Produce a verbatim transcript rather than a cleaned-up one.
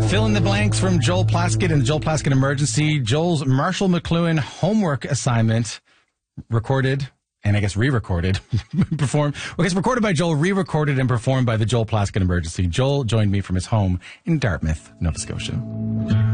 Fill in the blanks from Joel Plaskett and the Joel Plaskett Emergency. Joel's Marshall McLuhan homework assignment recorded and I guess re-recorded, performed. Well, I guess recorded by Joel, re-recorded and performed by the Joel Plaskett Emergency. Joel joined me from his home in Dartmouth, Nova Scotia.